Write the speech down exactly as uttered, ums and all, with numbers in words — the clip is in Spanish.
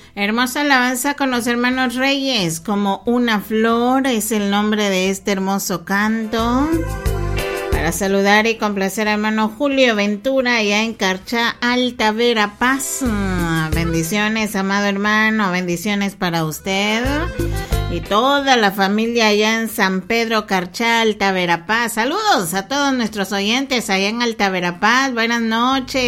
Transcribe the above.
Hermosa alabanza con los hermanos Reyes, como una flor es el nombre de este hermoso canto. Para saludar y complacer a hermano Julio Ventura allá en Carchá, Alta Verapaz. Bendiciones, amado hermano, bendiciones para usted y toda la familia allá en San Pedro Carchá, Alta Verapaz. Saludos a todos nuestros oyentes allá en Alta Verapaz. Buenas noches.